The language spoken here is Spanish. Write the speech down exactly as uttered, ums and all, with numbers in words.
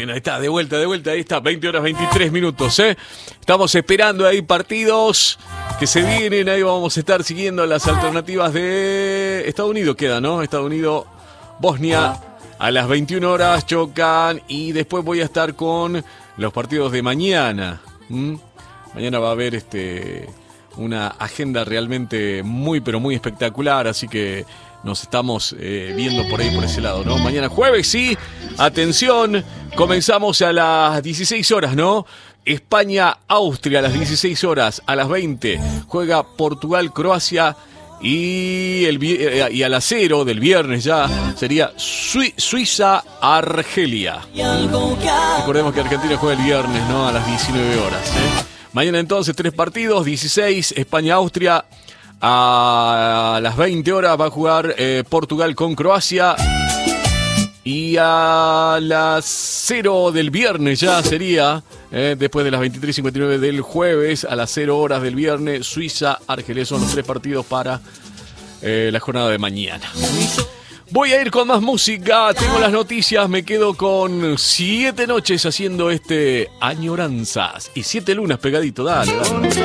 bien, ahí está, de vuelta, de vuelta, ahí está, veinte horas veintitrés minutos, ¿eh? Estamos esperando ahí partidos que se vienen, ahí vamos a estar siguiendo las alternativas de Estados Unidos, queda, ¿no? Estados Unidos, Bosnia, a las veintiuna horas chocan y después voy a estar con los partidos de mañana. ¿Mm? Mañana va a haber este una agenda realmente muy, pero muy espectacular, así que nos estamos eh, viendo por ahí, por ese lado, ¿no? Mañana jueves, sí, atención, comenzamos a las dieciséis horas, ¿no? España, Austria a las dieciséis horas, a las veinte juega Portugal, Croacia y, el, y a las cero del viernes ya sería Sui- Suiza, Argelia. Recordemos que Argentina juega el viernes, ¿no? A las diecinueve horas, ¿eh? Mañana entonces tres partidos, dieciséis, España, Austria. A las veinte horas va a jugar eh, Portugal con Croacia. Y a las cero del viernes ya sería, eh, después de las veintitrés cincuenta y nueve del jueves, a las cero horas del viernes, Suiza, Argelia. Son los tres partidos para eh, la jornada de mañana. Voy a ir con más música, tengo las noticias, me quedo con siete noches haciendo este Añoranzas y siete lunas pegadito, dale, dale.